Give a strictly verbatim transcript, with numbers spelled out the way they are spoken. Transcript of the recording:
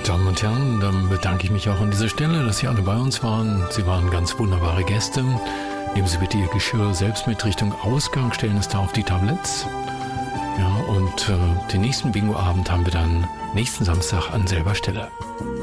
Damen und Herren, dann bedanke ich mich auch an dieser Stelle, dass Sie alle bei uns waren. Sie waren ganz wunderbare Gäste. Nehmen Sie bitte Ihr Geschirr selbst mit Richtung Ausgang, stellen es da auf die Tabletts. Ja, und äh, den nächsten Bingo-Abend haben wir dann nächsten Samstag an selber Stelle.